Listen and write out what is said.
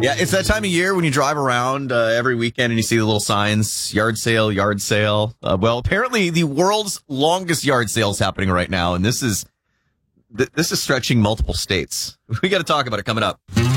Yeah, it's that time of year when you drive around every weekend and you see the little signs, yard sale, yard sale. Well, apparently the world's longest yard sale is happening right now, and this is stretching multiple states. We got to talk about it coming up.